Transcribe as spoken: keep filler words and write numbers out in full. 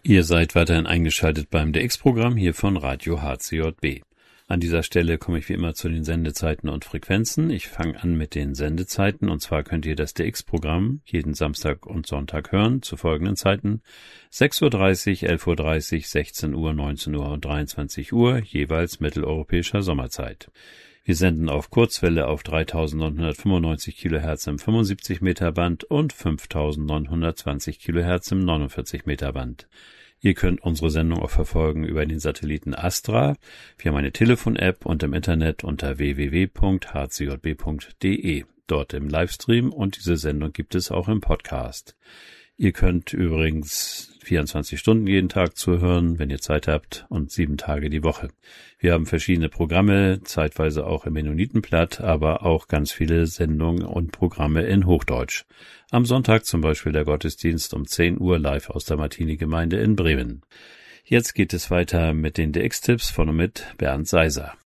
Ihr seid weiterhin eingeschaltet beim D X-Programm hier von Radio H C J B. An dieser Stelle komme ich wie immer zu den Sendezeiten und Frequenzen. Ich fange an mit den Sendezeiten, und zwar könnt ihr das D X-Programm jeden Samstag und Sonntag hören zu folgenden Zeiten: sechs Uhr dreißig, elf Uhr dreißig, sechzehn Uhr, neunzehn Uhr und dreiundzwanzig Uhr, jeweils mitteleuropäischer Sommerzeit. Wir senden auf Kurzwelle auf dreitausendneunhundertfünfundneunzig Kilohertz im fünfundsiebzig Meter Band und fünftausendneunhundertzwanzig Kilohertz im neunundvierzig Meter Band. Ihr könnt unsere Sendung auch verfolgen über den Satelliten Astra. Wir haben eine Telefon-App und im Internet unter w w w punkt h c j b punkt d e. Dort im Livestream, und diese Sendung gibt es auch im Podcast. Ihr könnt übrigens vierundzwanzig Stunden jeden Tag zuhören, wenn ihr Zeit habt, und sieben Tage die Woche. Wir haben verschiedene Programme, zeitweise auch im Mennonitenblatt, aber auch ganz viele Sendungen und Programme in Hochdeutsch. Am Sonntag zum Beispiel der Gottesdienst um zehn Uhr live aus der Martini-Gemeinde in Bremen. Jetzt geht es weiter mit den D X-Tipps von und mit Bernd Seiser.